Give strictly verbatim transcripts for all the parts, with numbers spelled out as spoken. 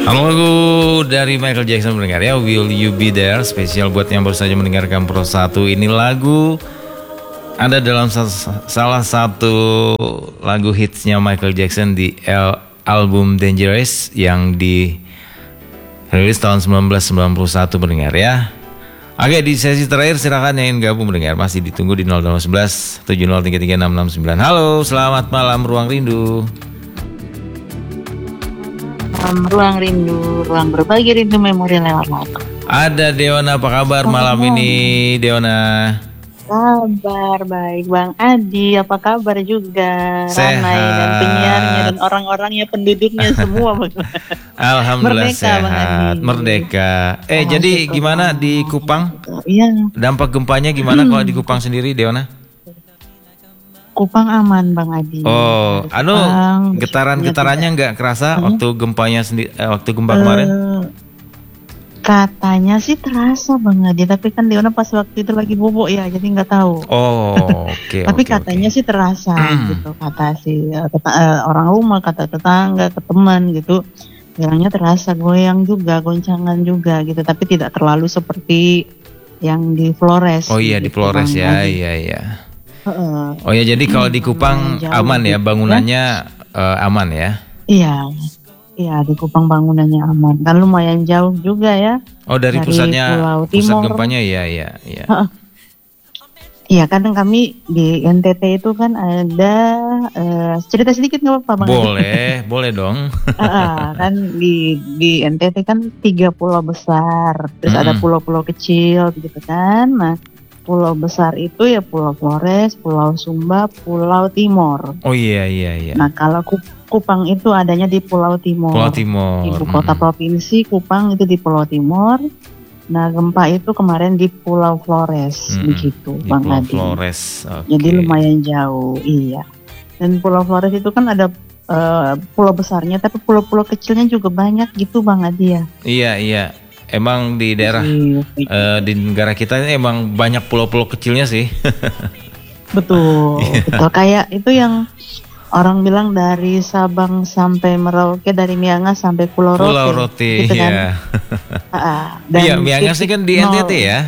Halo, lagu dari Michael Jackson mendengar ya, Will You Be There, spesial buat yang baru saja mendengarkan Pro satu. Ini lagu ada dalam salah satu lagu hitsnya Michael Jackson di album Dangerous yang dirilis tahun sembilan belas sembilan puluh satu mendengar ya. Oke, di sesi terakhir silakan yang ingin gabung mendengar, masih ditunggu di nol dua satu satu tujuh nol tiga tiga enam enam sembilan. Halo, selamat malam Ruang Rindu. Um, ruang rindu, ruang berbagi rindu memori lewat lagu. Ada Deona, apa kabar oh, malam oh. ini Deona? Kabar baik Bang Adi, apa kabar juga? Sehat. Ranai dan penyiarnya dan orang-orangnya, penduduknya semua. Alhamdulillah merdeka, sehat, Bang Adi. Merdeka. Eh oh, jadi gimana di Kupang? Iya. Dampak gempanya gimana hmm. kalau di Kupang sendiri Deona? Kupang aman Bang Adi. Oh, anu getaran-getarannya nggak kerasa hmm? waktu gempanya sendiri, eh, waktu gempa uh, kemarin? Katanya sih terasa Bang Adi, tapi kan Deona pas waktu itu lagi bubuk ya, jadi nggak tahu. Oh, oke. Okay, tapi okay, katanya okay. sih terasa gitu, kata si uh, uh, orang rumah, kata tetangga, ke teman gitu, bilangnya terasa goyang juga, goncangan juga gitu, tapi tidak terlalu seperti yang di Flores. Oh iya, gitu, di Flores Bang ya, Adi. iya iya. Oh ya, jadi kalau di Kupang aman ya, bangunannya uh, aman ya? Iya, iya di Kupang bangunannya aman. Kan lumayan jauh juga ya. Oh dari, dari pusatnya, Pulau pusat Timur. gempanya ya, ya, ya. Iya, kadang kami di N T T itu kan ada uh, cerita sedikit nggak apa-apa Bang? Boleh, boleh dong. uh, kan di di N T T kan tiga pulau besar, terus mm. ada pulau-pulau kecil gitu kan. Nah, pulau besar itu ya Pulau Flores, Pulau Sumba, Pulau Timor. Oh iya iya iya. Nah kalau Kupang itu adanya di Pulau Timor. Pulau Timor. Ibu kota mm. provinsi Kupang itu di Pulau Timor. Nah gempa itu kemarin di Pulau Flores, mm. begitu di Bang Pulau Adi. Flores. Okay. Jadi lumayan jauh, iya. Dan Pulau Flores itu kan ada uh, pulau besarnya, tapi pulau-pulau kecilnya juga banyak gitu Bang Adi ya. Iya iya. Emang di daerah uh, di negara kita ini emang banyak pulau-pulau kecilnya sih. Betul, betul. Kayak itu yang orang bilang dari Sabang sampai Merauke, dari Miangas sampai Pulau Rote. Pulau Rote, gitu kan? ya. Dan iya, Miangas sih kan di N T T ya.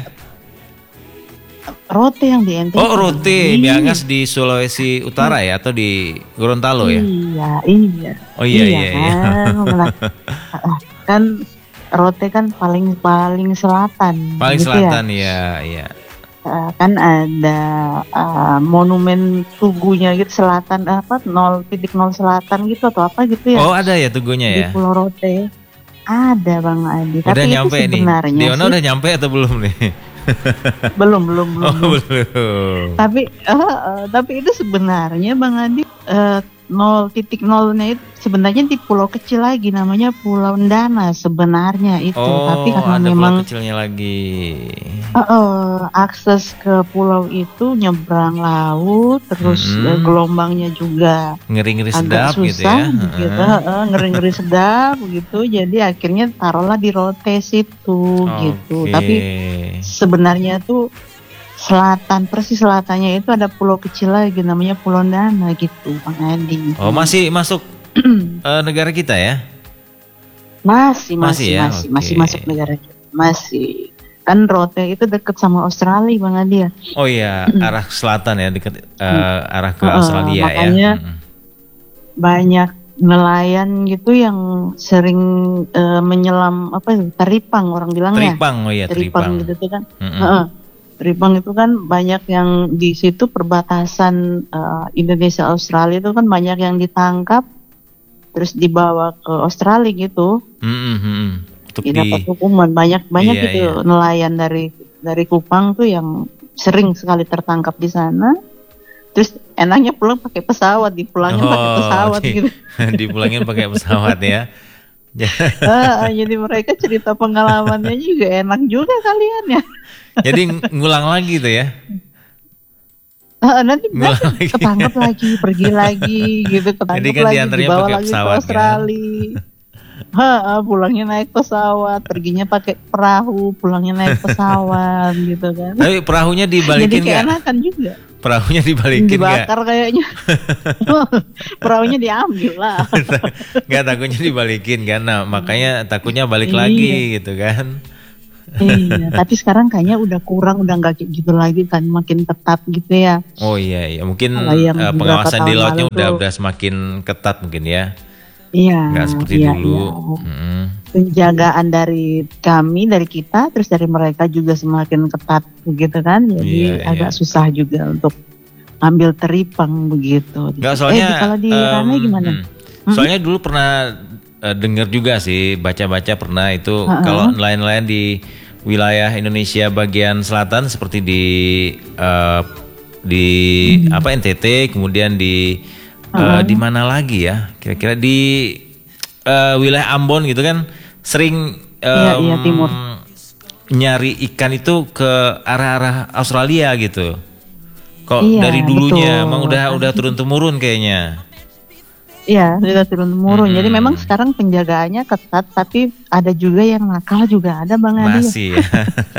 Rote yang di N T T. Oh, Rote, Miangas di Sulawesi Utara ya, atau di Gorontalo ya? Iya, iya. Oh iya iya. iya, iya. Kan, kan Rote kan paling paling selatan. Paling gitu selatan ya, ya, ya. Uh, kan ada uh, monumen tugunya gitu selatan apa nol titik nol selatan gitu atau apa gitu ya. Oh ada ya tugunya ya. Di Pulau Rote ada Bang Adi. Udah tapi nyampe itu sebenarnya nih. Deona udah nyampe atau belum nih? belum belum belum. Oh, belum. Tapi uh, uh, tapi itu sebenarnya Bang Adi uh, nol titik nolnya itu sebenarnya di pulau kecil lagi namanya Pulau Ndana sebenarnya itu. Oh, tapi karena ada memang pulau kecilnya lagi. Uh, uh, akses ke pulau itu nyebrang laut, terus mm-hmm. uh, gelombangnya juga ngeri-ngeri sedap susah, gitu ya. Gitu, uh, uh, ngeri-ngeri sedap gitu. Jadi akhirnya taruhlah di Rote situ okay. gitu. Tapi sebenarnya tuh selatan, persis selatannya itu ada pulau kecil lagi namanya Pulau Ndana gitu Bang Adi. Oh masih masuk uh, negara kita ya? Masih masih masih ya? masih, okay. masih masuk negara kita. Masih. Kan Rote itu dekat sama Australia Bang Adi ya. Oh iya, arah selatan ya, dekat uh, arah ke uh, Australia makanya ya. Banyak nelayan gitu yang sering uh, menyelam apa itu teripang orang bilangnya. Teripang, oh iya teripang. teripang gitu kan. Mm-hmm. Uh-uh. Teripang itu kan banyak yang di situ perbatasan uh, Indonesia Australia itu kan banyak yang ditangkap terus dibawa ke Australia gitu. Mm-hmm. Untuk dapat hukuman banyak banyak iya, gitu iya. nelayan dari dari Kupang tuh yang sering sekali tertangkap di sana. Terus enaknya pulang pakai pesawat, dipulangin oh, pakai pesawat di, gitu. Dipulangin pakai pesawat ya. uh, jadi mereka cerita pengalamannya juga enak juga kalian ya. Jadi ngulang lagi tuh ya. Uh, nanti nanti ketangkep lagi, pergi lagi gitu, ketangkep lagi, dibawa lagi ke Australia. Ha, pulangnya naik pesawat, perginya pakai perahu, pulangnya naik pesawat gitu kan. Tapi perahunya dibalikin nggak? Jadi keenakan juga. Perahunya dibalikin nggak? Dibakar kayaknya. Perahunya diambil lah. Nggak, takutnya dibalikin kan. Nah makanya takutnya balik Iya. lagi gitu kan. Iya, tapi sekarang kayaknya udah kurang, udah nggak kayak gitu lagi kan, makin ketat gitu ya. Oh iya iya, mungkin Kalau yang uh, beberapa pengawasan di tahun lautnya lalu udah tuh- udah semakin ketat mungkin ya. Iya. Nggak seperti iya, dulu. iya. Mm. Penjagaan dari kami, dari kita, terus dari mereka juga semakin ketat begitu kan. Jadi Iya, agak iya. susah juga untuk ambil teripang begitu. Nggak, soalnya eh, kalau di em, Rana gimana? hmm. Soalnya dulu pernah uh, dengar juga sih, baca-baca pernah itu Uh-uh. kalau nelayan-nelayan di wilayah Indonesia bagian selatan seperti di uh, di Hmm. apa N T T, kemudian di uh, di mana lagi ya? Kira-kira di uh, wilayah Ambon gitu kan sering Iya, em, iya, timur. nyari ikan itu ke arah-arah Australia gitu. Kok Iya, dari dulunya betul. emang udah udah turun temurun kayaknya. Iya, sudah turun temurun. Hmm. Jadi memang sekarang penjagaannya ketat, tapi ada juga yang nakal juga ada Bang Adi. Masih ya.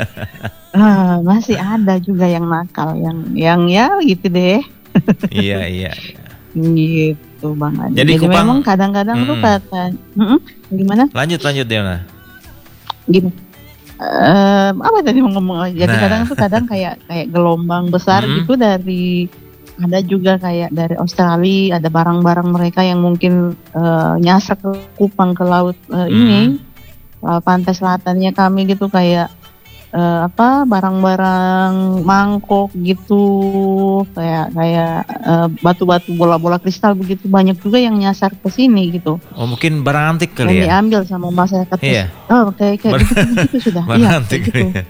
Ah, masih ada juga yang nakal, yang yang ya gitu deh. Iya iya. Gitu Bang Adi. Jadi Jadi, Kupang- memang kadang-kadang tuh Mm-mm. kata, Mm-mm, gimana? Lanjut lanjut Diana. Gini. Eh, apa tadi mau ngomong? Jadi Nah. kadang tuh kadang kayak kayak gelombang besar Mm. gitu dari ada juga kayak dari Australia, ada barang-barang mereka yang mungkin eh, nyasar ke Kupang, ke laut eh, ini, laut pantai selatannya kami gitu, kayak eh, apa barang-barang mangkok gitu, kayak kayak eh, batu-batu, bola-bola kristal begitu, banyak juga yang nyasar ke sini gitu. Oh mungkin barang antik Dan kali ya. diambil sama masyarakat. Iya. Oh, kayak kayak Bar- gitu, gitu sudah. Barang Iya, antik kayak gitu. kali ya.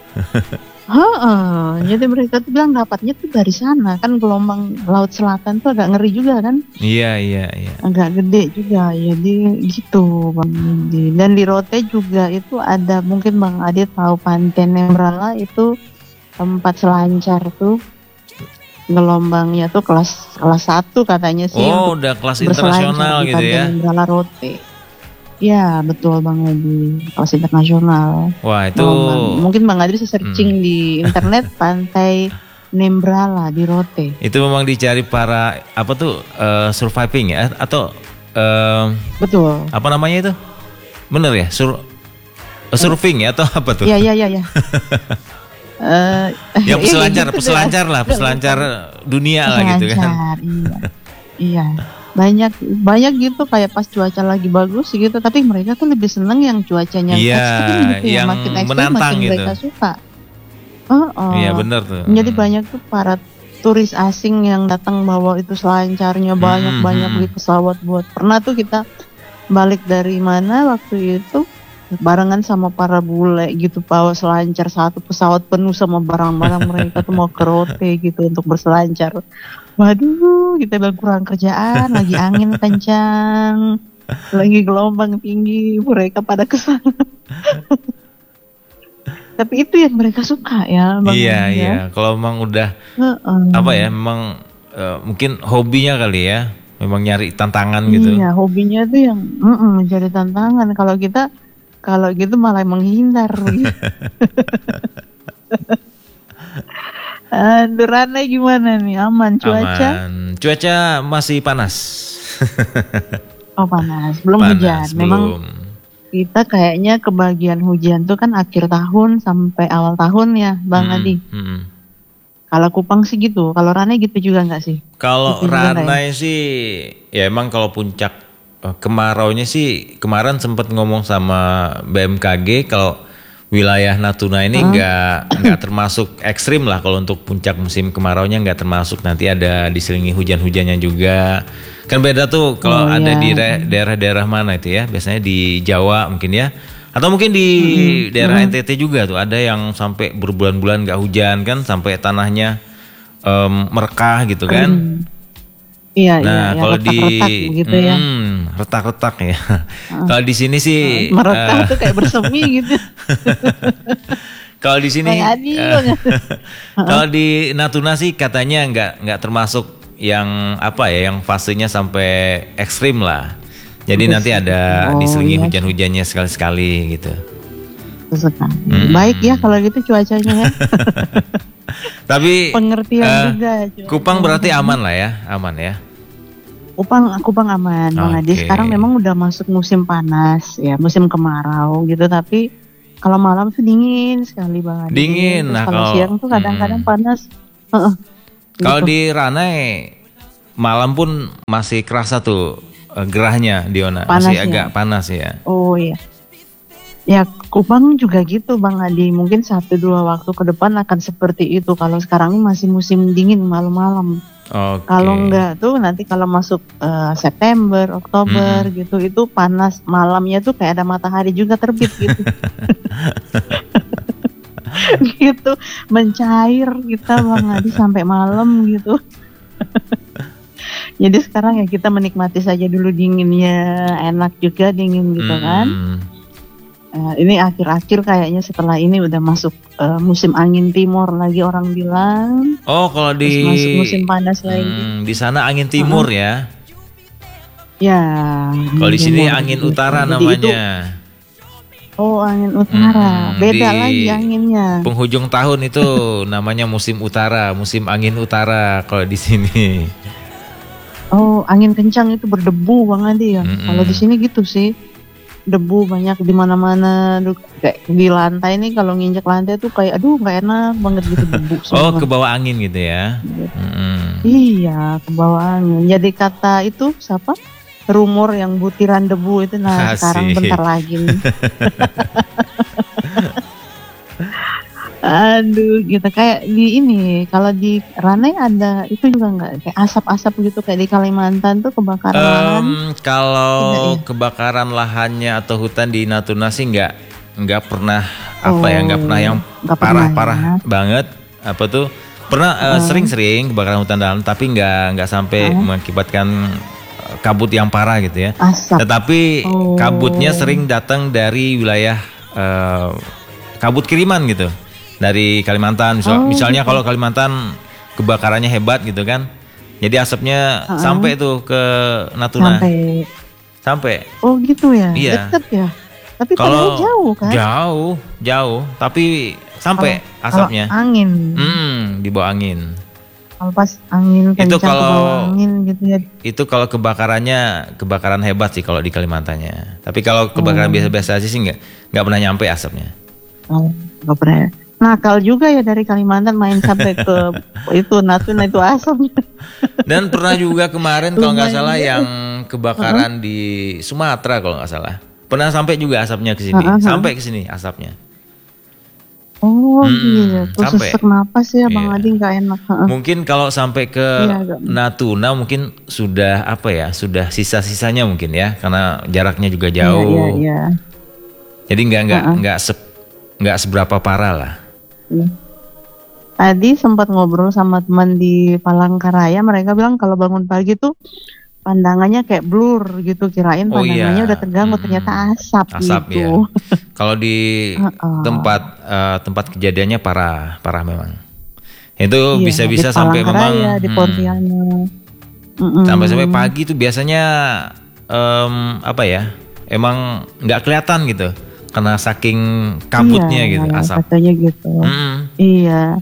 Heeh, jadi mereka tuh bilang dapatnya tuh dari sana kan, gelombang laut selatan tuh agak ngeri juga kan, Iya iya iya. agak gede juga, jadi gitu Bang Adi. Dan di Rote juga itu ada, mungkin Bang Adi tahu Pantai Nembrala itu tempat selancar tuh, gelombangnya tuh kelas kelas satu katanya sih Oh untuk udah kelas berselancar internasional di gitu Pantai ya. Nembrala Rote. Ya betul Bang Adi, kelas internasional. Wah itu. Gelombang. Mungkin Bang Adi bisa searching Hmm. di internet Pantai Nembrala di Rote. Itu memang dicari para apa tuh eh, surviving ya atau eh, Betul. apa namanya itu? Bener ya? Sur eh, surfing ya atau apa tuh? Iya iya iya. Ya. Eh, Ya iya, peselancar, gitu deh. peselancar lah, peselancar dunia lah gitu kan. Peselancar, Iya. Iya. Banyak banyak gitu kayak pas cuaca lagi bagus gitu, tapi mereka tuh lebih seneng yang cuacanya Iya, ekstrim gitu ya, yang makin ekstrim menantang makin gitu. mereka suka. Oh, Iya bener tuh. Jadi Hmm. banyak tuh para turis asing yang datang bawa itu selancarnya, banyak-banyak Hmm, beli pesawat buat. Pernah tuh kita balik dari mana waktu itu barengan sama para bule gitu, bawa selancar satu pesawat penuh sama barang-barang mereka tuh mau ke Rote gitu untuk berselancar. Waduh, kita bilang kurang kerjaan, lagi angin kencang, lagi gelombang tinggi, mereka pada kesana. Tapi itu yang mereka suka ya, Bang Iya Adi, iya. ya. Kalau memang udah Heeh. apa ya, memang eh, mungkin hobinya kali ya, memang nyari tantangan gitu. Iya, hobinya tuh yang mm-mm, mencari tantangan. Kalau kita, kalau gitu malah menghindar. Begitu. Aduh, Rana gimana nih? Aman cuaca? Aman. Cuaca masih panas. Oh panas, belum Panas, hujan. Memang belum. kita kayaknya kebagian hujan tuh kan akhir tahun sampai awal tahun ya, Bang Mm-mm, Adi. mm-mm. Kalau Kupang sih gitu. Kalau Rana gitu juga nggak sih? Kalau Gitu juga nggak ya? Ranai sih, ya emang kalau puncak eh, kemaraunya sih kemarin sempat ngomong sama B M K G kalau wilayah Natuna ini nggak nggak termasuk ekstrim lah kalau untuk puncak musim kemaraunya nggak termasuk, nanti ada diselingi hujan-hujannya juga. Kan beda tuh kalau Oh, ada iya. di re- daerah-daerah mana itu ya, biasanya di Jawa mungkin ya. Atau mungkin di daerah N T T juga tuh ada yang sampai berbulan-bulan nggak hujan kan, sampai tanahnya em, merekah gitu kan. Iya, Nah iya, kalau ya, di retak-retak gitu ya. hmm, retak-retak ya. Kalau di sini sih Merekah eh, tuh kayak bersemi gitu. kalau di sini Kayak Adi eh, banget. kalau di Natuna sih katanya nggak nggak termasuk yang apa ya, yang fasenya sampai ekstrim lah. Jadi nanti ada Oh, diselingi iya. hujan-hujannya sekali-sekali gitu. Sekali. Hmm. Baik ya kalau gitu cuacanya ya. Tapi Pengertian eh, juga. cuaca. Kupang berarti aman lah ya, aman ya. Kupang, Kupang aman, Bang Adi. Oke. Sekarang memang udah masuk musim panas, ya musim kemarau gitu. Tapi kalau malam tuh dingin sekali, Bang Adi. Dingin. Terus Nah, kalau kalau- siang tuh kadang-kadang hmm. panas. Heeh, Kalau gitu. di Ranai malam pun masih kerasa tuh eh, gerahnya, Diona, masih Panasnya. agak panas ya. Oh iya. Ya Kupang juga gitu, Bang Adi. Mungkin satu dua waktu ke depan akan seperti itu. Kalau sekarang ini masih musim dingin malam-malam. Oke. Kalau enggak tuh nanti kalau masuk eh, September, Oktober Mm-mm. gitu, itu panas malamnya tuh kayak ada matahari juga terbit gitu. Gitu, mencair kita Bang Adi sampai malam gitu. Jadi sekarang ya kita menikmati saja dulu dinginnya, enak juga dingin gitu kan. Hmm. Eh, ini akhir-akhir kayaknya setelah ini udah masuk eh, musim angin timur lagi orang bilang. Oh, kalau Terus di masuk musim panas lagi. Hmm, di sana angin timur ya. Ya. Kalau di sini timur angin gitu. utara Jadi itu- namanya. oh angin utara, Hmm, beda di lagi anginnya. Penghujung tahun itu namanya musim utara, musim angin utara kalau di sini. Oh angin kencang itu berdebu Bang Adi ya. Mm-mm. Kalau di sini gitu sih, debu banyak di mana-mana. Aduh, kayak di lantai nih kalau nginjek lantai tuh kayak aduh nggak enak banget gitu debu Oh, semua. ke bawah angin gitu ya. Gitu. Mm-mm. Iya, ke bawah angin. Jadi kata itu siapa? Rumor yang butiran debu itu nah Asik. sekarang bentar lagi nih. Aduh, gitu kayak di ini kalau di Ranai ada itu juga nggak kayak asap-asap gitu kayak di Kalimantan tuh kebakaran lahan. Em, kalau Tidak ya? kebakaran lahannya atau hutan di Natuna sih nggak nggak pernah apa ya nggak Oh, pernah yang nggak pernah parah-parah ya. banget apa tuh pernah eh, sering-sering kebakaran hutan dalam tapi nggak nggak sampai mengakibatkan eh, kabut yang parah gitu ya. Asap. Tetapi Oh. kabutnya sering datang dari wilayah eh, kabut kiriman gitu dari Kalimantan. Misal- Oh, misalnya gitu. kalau Kalimantan kebakarannya hebat gitu kan, jadi asapnya Uh-uh. sampai tuh ke Natuna, Sampai sampai. oh gitu ya. Iya. Deket ya. Tapi Kalau padahal jauh kan. jauh, jauh, tapi sampai Kalau asapnya. angin. Hmm, di bawah angin. Kalau pas angin kencang Itu ke kalau- bawah angin gitu ya. Itu kalau kebakarannya kebakaran hebat sih kalau di Kalimantannya. Tapi kalau kebakaran Oh. biasa-biasa aja sih nggak nggak pernah nyampe asapnya. Oh, nggak pernah. Nakal juga ya dari Kalimantan main sampai ke itu Natuna itu asam. Dan pernah juga kemarin kalau nggak Lumayan salah ya. yang kebakaran di Sumatera kalau nggak salah. Pernah sampai juga asapnya ke sini, Uh-uh. sampai ke sini asapnya. Oh Hmm, gitu, sampai. sesek napas ya Bang Iya. Adi nggak enak. Heeh. Mungkin kalau sampai ke Iya, agak- Natuna mungkin sudah apa ya, sudah sisa-sisanya mungkin ya, karena jaraknya juga Iya, jauh. iya, iya. Jadi nggak nggak Uh-uh. nggak se- nggak seberapa parah lah. Iya. Tadi sempat ngobrol sama teman di Palangkaraya, mereka bilang kalau bangun pagi tuh pandangannya kayak blur gitu, kirain Oh pandangannya iya. udah terganggu, Mm-mm. ternyata asap, Asap ya. gitu. Kalau di Uh-uh. tempat eh, tempat kejadiannya parah, parah memang. Itu Iya, bisa-bisa di sampai memang Palangkaraya, di hmm, Pontianak. Mm-mm. sampai-sampai pagi tuh biasanya em, apa ya? Emang nggak kelihatan gitu karena saking kabutnya Iya, gitu asap. katanya gitu. Mm-mm. Iya.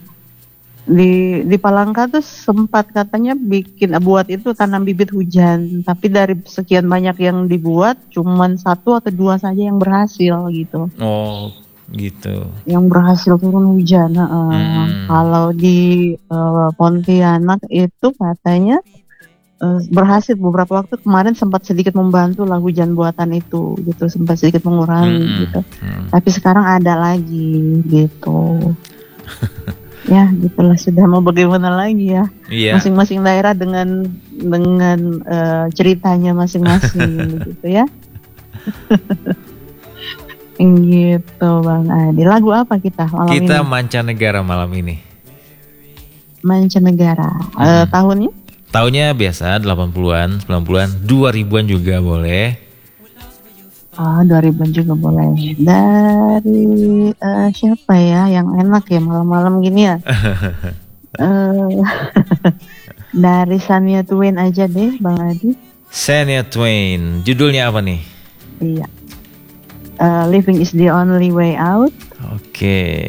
Di di Palangka tuh sempat katanya bikin buat itu tanam bibit hujan, tapi dari sekian banyak yang dibuat cuman satu atau dua saja yang berhasil gitu. Oh, gitu. Yang berhasil turun hujan. Heeh. Hmm. Kalau di eh, Pontianak itu katanya eh, berhasil beberapa waktu kemarin sempat sedikit membantu lah hujan buatan itu gitu, sempat sedikit mengurangi Mm-mm. gitu. Mm. Tapi sekarang ada lagi gitu. Ya, gitulah sudah mau bagaimana lagi ya. Iya. Masing-masing daerah dengan dengan eh, ceritanya masing-masing gitu ya. Gitu Bang Adi. Lagu apa kita malam Kita ini? mancanegara malam ini. Mancanegara. Eh, tahunnya? Tahunnya biasa delapan puluhan, sembilan puluhan, dua ribuan juga boleh. Ah, dua ribuan juga boleh. Dari eh, siapa ya yang enak ya malam-malam gini ya? Eh, dari Shania Twain aja deh Bang Adi. Shania Twain. Judulnya apa nih? Iya. Uh, Living is the only way out. Oke.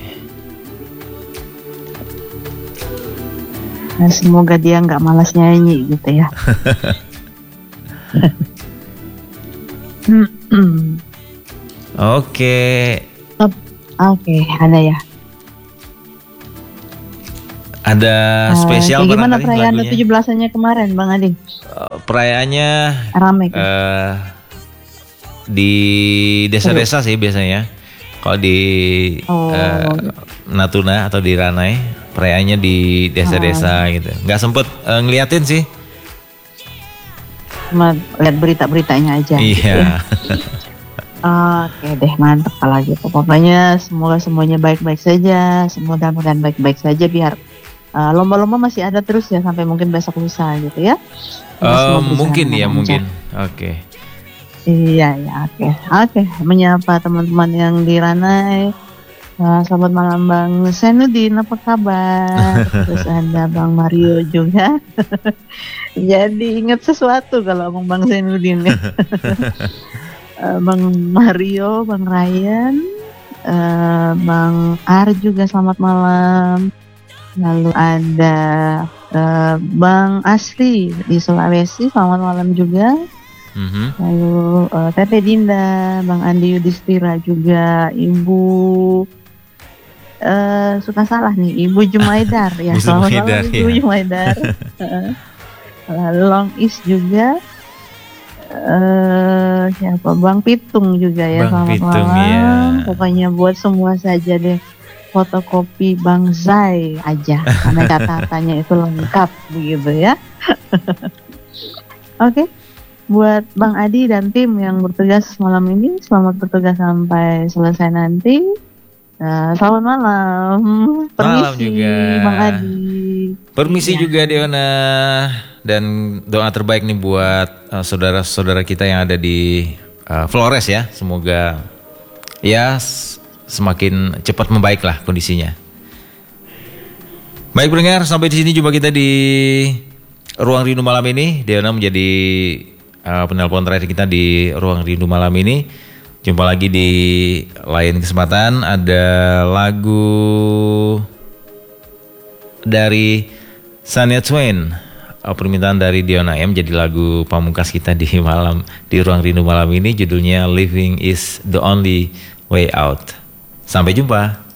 Nah, semoga dia nggak malas nyanyi gitu ya. Oke. Oke, okay, ada ya. Ada spesial uh, gimana perayaan tujuh belasannya kemarin, Bang Adi? Uh, perayaannya ramai kan? Uh, di desa-desa sih biasanya. Kalau di oh. uh, Natuna atau di Ranai, perayaannya di desa-desa oh. gitu. Nggak sempet uh, ngeliatin sih. Cuma lihat berita-beritanya aja. Iya. Gitu ya. Oke deh, mantap kalau gitu. Pokoknya semoga semuanya baik-baik saja. Semoga mudahan baik-baik saja biar uh, lomba-lomba masih ada terus ya sampai mungkin besok lusa gitu ya. Uh, mungkin ya mungkin. Oke. Okay. Iya ya oke okay. oke okay. Menyapa teman-teman yang di Ranai. Uh, selamat malam Bang Senudin, apa kabar? Terus ada Bang Mario juga. Jadi ingat sesuatu kalau ngomong Bang Senudin ya. uh, Bang Mario, Bang Ryan, uh, Bang Ar juga selamat malam. Lalu ada uh, Bang Asri di Sulawesi, selamat malam juga. Mm-hmm. Lalu uh, Tete Dinda, Bang Andi Yudhistira juga, Ibu uh, suka salah nih, Ibu Jumaidar ya, selamat malam Ibu ya. Jumaidar. Lalu Long Is juga, uh, siapa Bang Pitung juga ya, Bang selamat Pitung, malam. Ya. Pokoknya buat semua saja deh, fotokopi Bang Zai aja, karena catatannya itu lengkap begitu ya. Oke. Okay. Buat Bang Adi dan tim yang bertugas malam ini, selamat bertugas sampai selesai nanti. Uh, selamat malam. Permisi malam juga. Bang Adi. Permisi ya. Juga Diona. Dan doa terbaik nih buat uh, saudara-saudara kita yang ada di uh, Flores ya. Semoga ya semakin cepat membaik lah kondisinya. Baik pendengar, sampai di sini jumpa kita di Ruang Rindu malam ini. Diona menjadi Uh, penelpon terakhir kita di Ruang Rindu malam ini. Jumpa lagi di lain kesempatan. Ada lagu dari Shania Twain, uh, permintaan dari Diona M, jadi lagu pamungkas kita di malam di Ruang Rindu malam ini. Judulnya Living is the Only Way Out. Sampai jumpa.